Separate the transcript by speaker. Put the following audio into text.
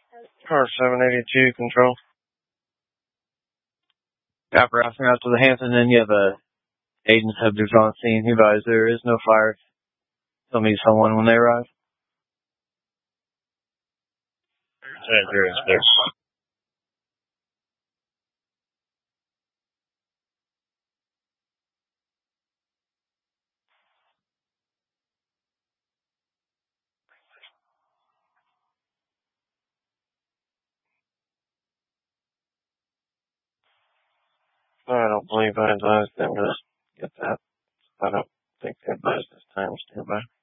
Speaker 1: Car 782 control. After asking out to the Hampton Inn, you have a agent subject on scene. He advised there is no fire. He'll meet someone when they arrive. There is there. I don't believe I advised them to get that. I don't think they advised this time. Stand by.